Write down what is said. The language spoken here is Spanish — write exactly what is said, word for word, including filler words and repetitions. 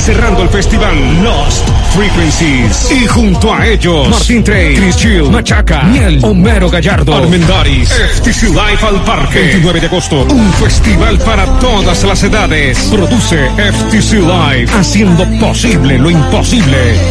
cerrando el festival, Lost Frequencies. Y junto a ellos, Martin Trey, Chris Chill, Machaca, Miel, Homero Gallardo, Armendaris, F T C Live al Parque. veintinueve de agosto, un festival para todas las edades. Produce F T C Live, haciendo posible lo imposible.